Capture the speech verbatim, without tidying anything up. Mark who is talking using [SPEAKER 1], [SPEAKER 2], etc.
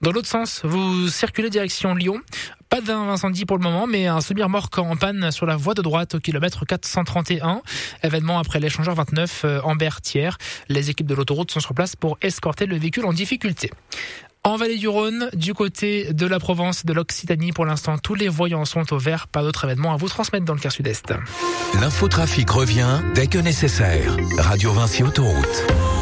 [SPEAKER 1] Dans l'autre sens, vous circulez direction Lyon. Pas d'incendie pour le moment, mais un semi-remorque en panne sur la voie de droite au kilomètre quatre cent trente et un. Événement après l'échangeur vingt-neuf en Berthière. Les équipes de l'autoroute sont sur place pour escorter le véhicule en difficulté. En Vallée du Rhône, du côté de la Provence, de l'Occitanie, pour l'instant, tous les voyants sont au vert. Pas d'autres événements à vous transmettre dans le quart sud-est.
[SPEAKER 2] L'infotrafic revient dès que nécessaire. Radio Vinci Autoroute.